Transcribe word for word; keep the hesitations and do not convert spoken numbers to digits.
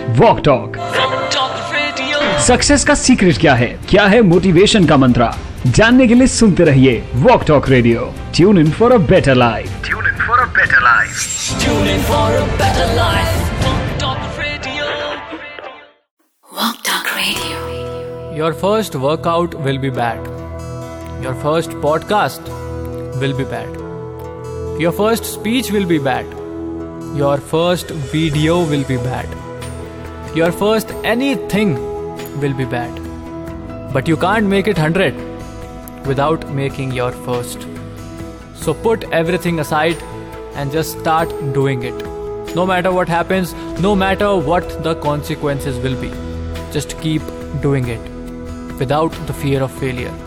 Walk talk. Success का secret क्या है, क्या है मोटिवेशन का मंत्र, जानने के लिए सुनते रहिए walk talk radio. Tune in for a better life. Tune in for a better life. Tune in for a better life. Walk talk radio. Walk talk radio. Your first workout will be bad. Your first podcast will be bad. Your first speech will be bad. Your first video will be bad. Your first anything will be bad. But you can't make it one hundred without making your first. So put everything aside and just start doing it. No matter what happens, no matter what the consequences will be, just keep doing it without the fear of failure.